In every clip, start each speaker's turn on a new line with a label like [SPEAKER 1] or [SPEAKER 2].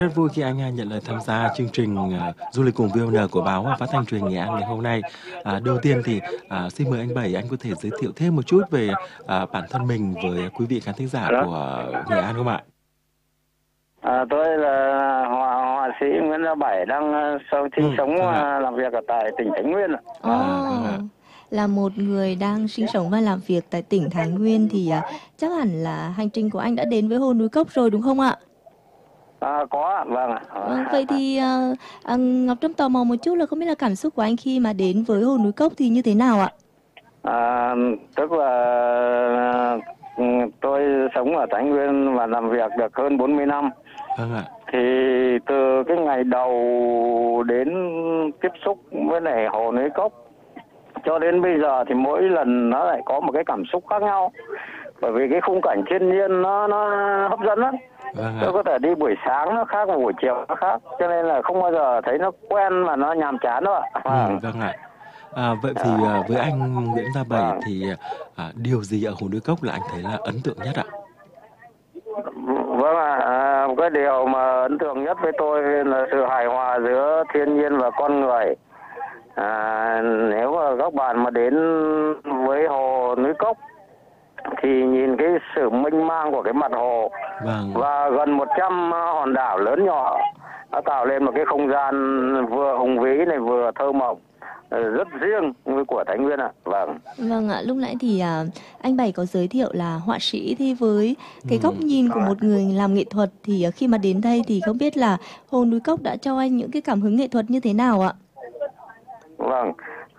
[SPEAKER 1] Rất vui khi anh nhận lời tham gia chương trình du lịch cùng VON của báo Phát thanh Truyền hình Nghệ An ngày hôm nay. Đầu tiên thì xin mời anh Bảy, anh có thể giới thiệu thêm một chút về bản thân mình với quý vị khán thính giả
[SPEAKER 2] Alo.
[SPEAKER 1] của Nghệ An không ạ?
[SPEAKER 2] Tôi là họa sĩ Nguyễn Gia Bảy, đang sinh sống
[SPEAKER 1] Vâng ạ.
[SPEAKER 2] làm việc ở tại tỉnh Thái Nguyên.
[SPEAKER 1] Vâng ạ.
[SPEAKER 3] Là một người đang sinh sống và làm việc tại tỉnh Thái Nguyên thì chắc hẳn là hành trình của anh đã đến với Hồ Núi Cốc rồi đúng không ạ?
[SPEAKER 2] Có ạ, vâng ạ.
[SPEAKER 3] Vâng, vậy thì Ngọc Trâm tò mò một chút là không biết là cảm xúc của anh khi mà đến với Hồ Núi Cốc thì như thế nào ạ?
[SPEAKER 2] Tức là tôi sống ở Thái Nguyên và làm việc được hơn 40 năm.
[SPEAKER 1] Vâng ạ.
[SPEAKER 2] Thì từ cái ngày đầu đến tiếp xúc với lại Hồ Núi Cốc cho đến bây giờ thì mỗi lần nó lại có một cái cảm xúc khác nhau, bởi vì cái khung cảnh thiên nhiên nó hấp dẫn lắm.
[SPEAKER 1] Vâng ạ.
[SPEAKER 2] Tôi có thể đi buổi sáng nó khác và buổi chiều nó khác, cho nên là không bao giờ thấy nó quen mà nó nhàm chán đâu ạ.
[SPEAKER 1] Vâng ạ. Vậy thì với anh Nguyễn Gia Bảy thì điều gì ở Hồ Núi Cốc là anh thấy là ấn tượng nhất ạ?
[SPEAKER 2] Vâng ạ, cái điều mà ấn tượng nhất với tôi là sự hài hòa giữa thiên nhiên và con người. Nếu mà các bạn mà đến với Hồ Núi Cốc thì nhìn cái sự mênh mang của cái mặt hồ,
[SPEAKER 1] Vâng.
[SPEAKER 2] và gần 100 hòn đảo lớn nhỏ, nó tạo lên một cái không gian vừa hùng vĩ này vừa thơ mộng, rất riêng của Thái Nguyên ạ.
[SPEAKER 3] Vâng ạ, lúc nãy thì anh Bảy có giới thiệu là họa sĩ, thì với cái góc nhìn của một người làm nghệ thuật thì khi mà đến đây thì không biết là Hồ Núi Cốc đã cho anh những cái cảm hứng nghệ thuật như thế nào ạ?
[SPEAKER 2] Vâng,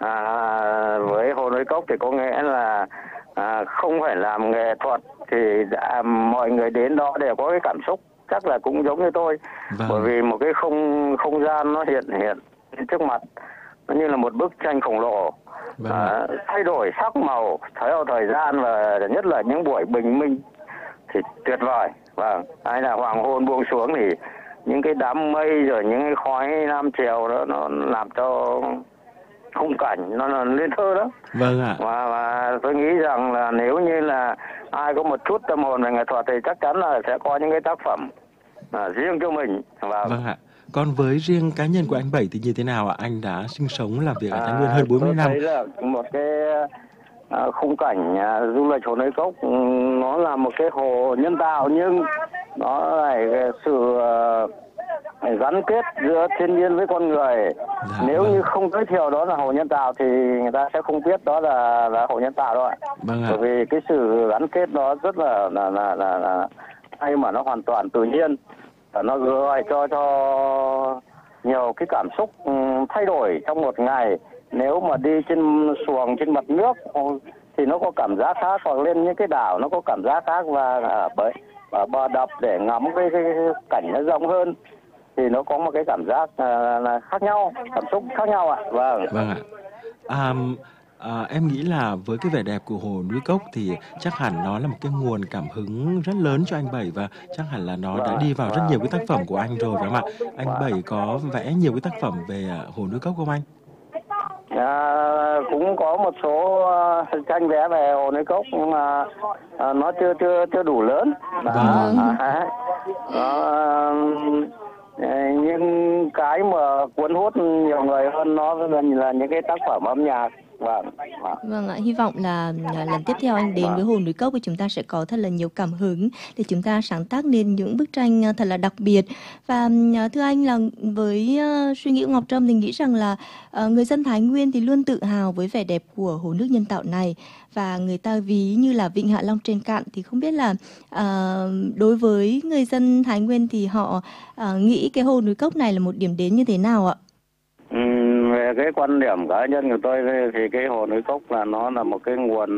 [SPEAKER 2] với Hồ Núi Cốc thì có nghĩa là không phải làm nghệ thuật thì mọi người đến đó đều có cái cảm xúc, chắc là cũng giống như tôi.
[SPEAKER 1] Vâng.
[SPEAKER 2] Bởi vì một cái không gian nó hiện trước mặt, nó như là một bức tranh khổng lồ.
[SPEAKER 1] Vâng.
[SPEAKER 2] Thay đổi sắc màu theo thời gian, và nhất là những buổi bình minh thì tuyệt vời. Vâng, hay là hoàng hôn buông xuống thì những cái đám mây rồi những cái khói nam chiều đó nó làm cho khung cảnh nó lên thơ đó.
[SPEAKER 1] Vâng ạ.
[SPEAKER 2] Và tôi nghĩ rằng là nếu như là ai có một chút tâm hồn về nghệ thuật thì chắc chắn là sẽ có những cái tác phẩm riêng cho mình.
[SPEAKER 1] Vâng ạ. Còn với riêng cá nhân của anh Bảy thì như thế nào ạ? Anh đã sinh sống làm việc ở Thái Nguyên hơn 40 năm.
[SPEAKER 2] Tôi thấy là một cái khung cảnh du lịch Hồ Núi Cốc, nó là một cái hồ nhân tạo, nhưng nó lại sự gắn kết giữa thiên nhiên với con người. Nếu như không giới thiệu đó là hồ nhân tạo thì người ta sẽ không biết đó là hồ nhân tạo đâu ạ.
[SPEAKER 1] Vâng ạ.
[SPEAKER 2] Bởi vì cái sự gắn kết đó rất là hay, mà nó hoàn toàn tự nhiên, và nó gợi cho nhiều cái cảm xúc thay đổi trong một ngày. Nếu mà đi trên xuồng trên mặt nước thì nó có cảm giác khác, hoặc lên những cái đảo nó có cảm giác khác, và ở bờ đập để ngắm cái cảnh nó rộng hơn thì nó có một cái cảm giác khác nhau, cảm xúc khác nhau ạ.
[SPEAKER 1] Vâng ạ. Em nghĩ là với cái vẻ đẹp của Hồ Núi Cốc thì chắc hẳn nó là một cái nguồn cảm hứng rất lớn cho anh Bảy, và chắc hẳn là nó đã đi vào rất nhiều cái tác phẩm của anh rồi, phải không ạ? Anh Bảy có vẽ nhiều cái tác phẩm về Hồ Núi Cốc không anh?
[SPEAKER 2] Cũng có một số tranh vẽ về Hồ Núi Cốc, nhưng mà nó chưa đủ lớn. Nhưng cái mà cuốn hút nhiều người hơn nó là những cái tác phẩm âm nhạc.
[SPEAKER 3] Vâng ạ, hy vọng là lần tiếp theo anh đến với Hồ Núi Cốc thì chúng ta sẽ có thật là nhiều cảm hứng để chúng ta sáng tác nên những bức tranh thật là đặc biệt. Và thưa anh, là với suy nghĩ của Ngọc Trâm thì nghĩ rằng là người dân Thái Nguyên thì luôn tự hào với vẻ đẹp của hồ nước nhân tạo này, và người ta ví như là vịnh Hạ Long trên cạn. Thì không biết là đối với người dân Thái Nguyên thì họ nghĩ cái Hồ Núi Cốc này là một điểm đến như thế nào ạ?
[SPEAKER 2] Về cái quan điểm cá nhân của tôi thì cái Hồ Núi Cốc là nó là một cái nguồn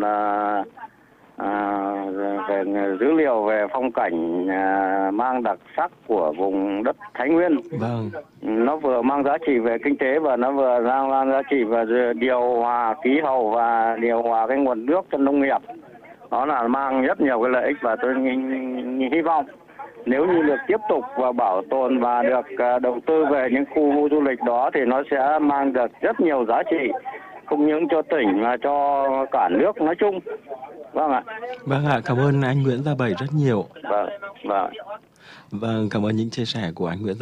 [SPEAKER 2] về dữ liệu về phong cảnh mang đặc sắc của vùng đất Thái Nguyên.
[SPEAKER 1] Vâng.
[SPEAKER 2] Nó vừa mang giá trị về kinh tế, và nó vừa mang giá trị về điều hòa khí hậu và điều hòa cái nguồn nước cho nông nghiệp. Nó là mang rất nhiều cái lợi ích, và tôi hy vọng nếu như được tiếp tục và bảo tồn và được đầu tư về những khu du lịch đó thì nó sẽ mang được rất nhiều giá trị, không những cho tỉnh mà cho cả nước nói chung. Vâng ạ,
[SPEAKER 1] cảm ơn anh Nguyễn Gia Bảy rất nhiều.
[SPEAKER 2] Vâng,
[SPEAKER 1] cảm ơn những chia sẻ của anh Nguyễn Gia